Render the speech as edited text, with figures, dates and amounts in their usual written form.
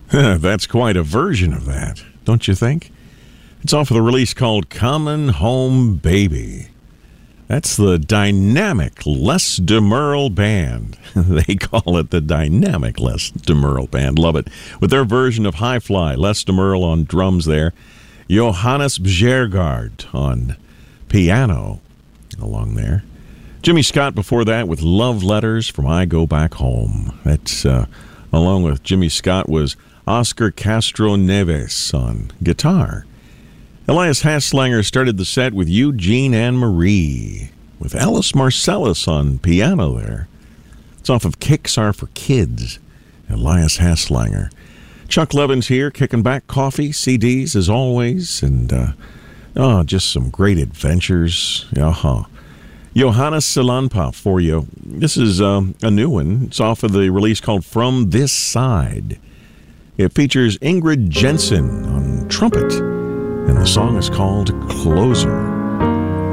That's quite a version of that, don't you think? It's off of the release called Common Home Baby. That's the dynamic Les DeMerle Band. They call it the dynamic Les DeMerle Band. Love it. With their version of High Fly, Les DeMerle on drums there. Johannes Bjerregaard on piano along there. Jimmy Scott before that with Love Letters from I Go Back Home. That's along with Jimmy Scott was Oscar Castro Neves on guitar. Elias Haslanger started the set with Eugene and Marie with Alice Marcellus on piano there. It's off of Kicks Are for Kids. Elias Haslanger. Chuck Levin's here, kicking back coffee, CDs as always, and just some great adventures. Johannes Salanpa for you. This is a new one. It's off of the release called From This Side. It features Ingrid Jensen on trumpet, and the song is called Closer.